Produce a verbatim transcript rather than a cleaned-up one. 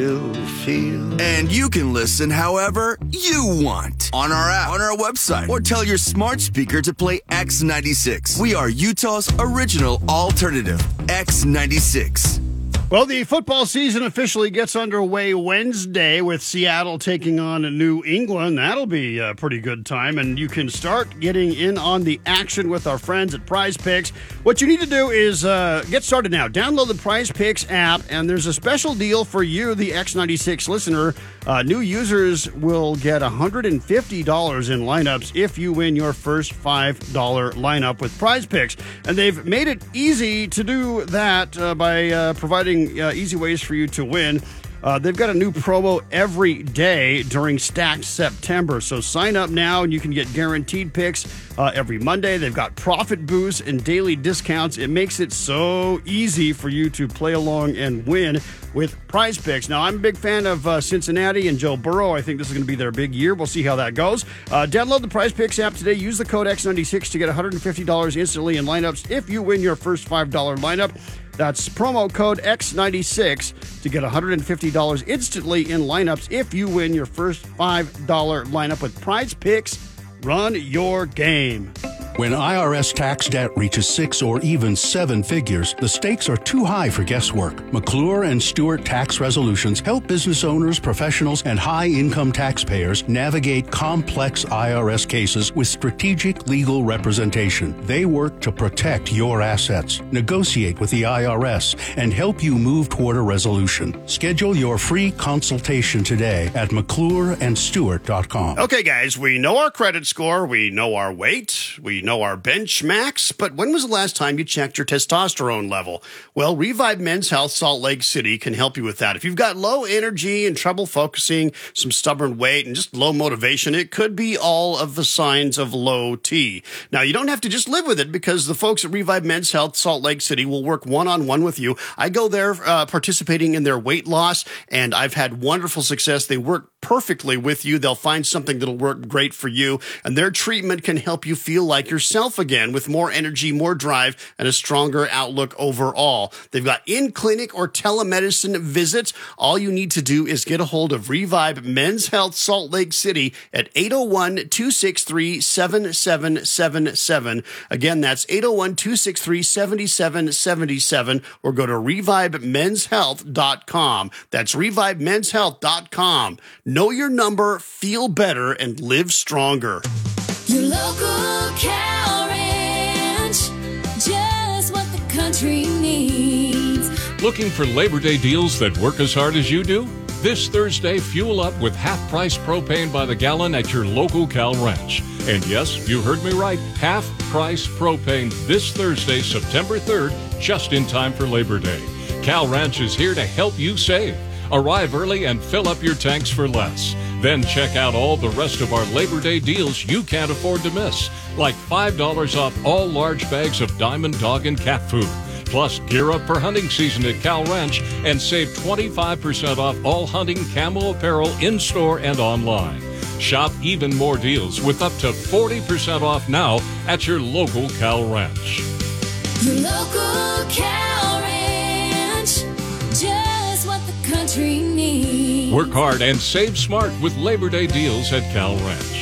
Feel. And you can listen however you want on our app, on our website, or tell your smart speaker to play X ninety-six. We are Utah's original alternative, X ninety-six. Well, the football season officially gets underway Wednesday with Seattle taking on New England. That'll be a pretty good time, and you can start getting in on the action with our friends at Prize Picks. What you need to do is uh, get started now. Download the Prize Picks app, and there's a special deal for you, the X ninety-six listener. Uh, new users will get one hundred fifty dollars in lineups if you win your first five dollar lineup with Prize Picks. And they've made it easy to do that uh, by uh, providing Uh, easy ways for you to win. Uh, they've got a new promo every day during Stacked September. So sign up now and you can get guaranteed picks uh, every Monday. They've got profit boosts and daily discounts. It makes it so easy for you to play along and win with Prize Picks. Now, I'm a big fan of uh, Cincinnati and Joe Burrow. I think this is going to be their big year. We'll see how that goes. Uh, download the Prize Picks app today. Use the code X ninety-six to get one hundred fifty dollars instantly in lineups if you win your first five dollar lineup. That's promo code X ninety-six to get one hundred fifty dollars instantly in lineups if you win your first five dollar lineup with Prize Picks. Run your game. When I R S tax debt reaches six or even seven figures, the stakes are too high for guesswork. McClure and Stewart Tax Resolutions help business owners, professionals, and high-income taxpayers navigate complex I R S cases with strategic legal representation. They work to protect your assets, negotiate with the I R S, and help you move toward a resolution. Schedule your free consultation today at McClure and Stewart dot com. Okay, guys, we know our credit score, we know our weight, we know our bench max, but when was the last time you checked your testosterone level? Well, Revive Men's Health Salt Lake City can help you with that. If you've got low energy and trouble focusing, some stubborn weight, and just low motivation, it could be all of the signs of low T. Now, you don't have to just live with it because the folks at Revive Men's Health Salt Lake City will work one-on-one with you. I go there uh, participating in their weight loss, and I've had wonderful success. They work perfectly with you. They'll find something that'll work great for you, and their treatment can help you feel like yourself again with more energy, more drive, and a stronger outlook overall. They've got in-clinic or telemedicine visits. All you need to do is get a hold of Revive Men's Health Salt Lake City at eight oh one, two six three, seven seven seven seven. Again, that's eight oh one, two six three, seven seven seven seven, or go to revive men's health dot com. That's revive men's health dot com. Know your number, feel better, and live stronger. Your local cow ranch, just what the country needs. Looking for Labor Day deals that work as hard as you do? This Thursday, fuel up with half-price propane by the gallon at your local Cal Ranch. And yes, you heard me right, half-price propane this Thursday, September third, just in time for Labor Day. Cal Ranch is here to help you save. Arrive early and fill up your tanks for less. Then check out all the rest of our Labor Day deals you can't afford to miss, like five dollars off all large bags of Diamond Dog and Cat food. Plus, gear up for hunting season at Cal Ranch and save twenty-five percent off all hunting camo apparel in-store and online. Shop even more deals with up to forty percent off now at your local Cal Ranch. Your local cow ranch, just what the country needs. Work hard and save smart with Labor Day deals at Cal Ranch.